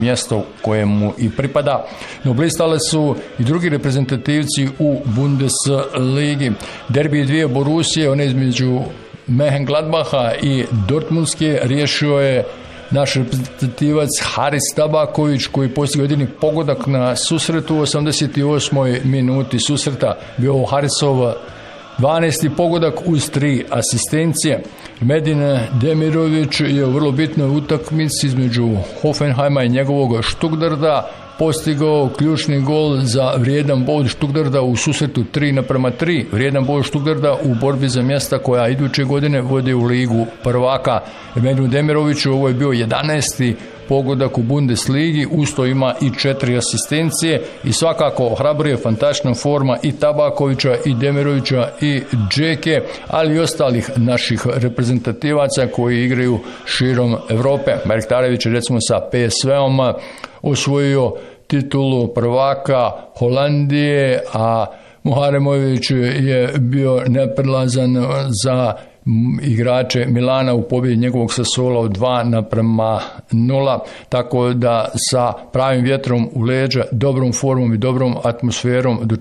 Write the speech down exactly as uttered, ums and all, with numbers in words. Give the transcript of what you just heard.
mjesto kojemu i pripada. No blistale su i drugi reprezentativci u Bundesligi. Derbi dvije Borusije, one između Mönchengladbacha i Dortmundske, riješio je naš reprezentativac Haris Tabaković, koji postigao jedini pogodak na susretu u osamdeset osmoj minuti susreta. Bio Harisov dvanaesti pogodak uz tri asistencije. Medin Demirović je u vrlo bitnoj utakmici između Hoffenheima i njegovog Stuttgarta postigao ključni gol za vrijedan bod Stuttgarta u susretu tri naprema tri. Vrijedan bod Stuttgarta u borbi za mjesta koja iduće godine vode u ligu prvaka. Medinu Demiroviću ovo je bio jedanaesti pogodak u Bundesligi, usto ima i četiri asistencije i svakako ohrabruje fantastična forma i Tabakovića i Demirovića i Džeke, ali i ostalih naših reprezentativaca koji igraju širom Europe. Mkhitarjević je recimo sa P S V-om osvojio titulu prvaka Holandije, a Muharemović je bio neprelazan za igrače Milana u pobjedi njegovog Sassuola od dva naprema nula, tako da sa pravim vjetrom u leđa, dobrom formom i dobrom atmosferom